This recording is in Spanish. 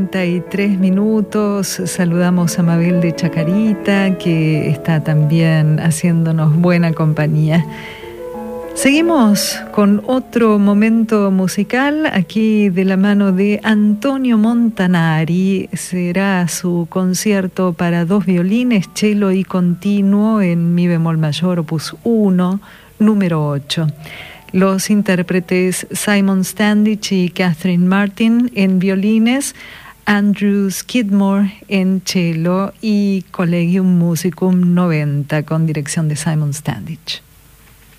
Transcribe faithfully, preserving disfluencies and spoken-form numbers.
treinta y tres minutos, saludamos a Mabel de Chacarita, que está también haciéndonos buena compañía. Seguimos con otro momento musical, aquí de la mano de Antonio Montanari. Será su concierto para dos violines, cello y continuo en mi bemol mayor, opus uno, número ocho. Los intérpretes Simon Standish y Catherine Martin en violines, Andrew Skidmore en cello y Collegium Musicum noventa con dirección de Simon Standish.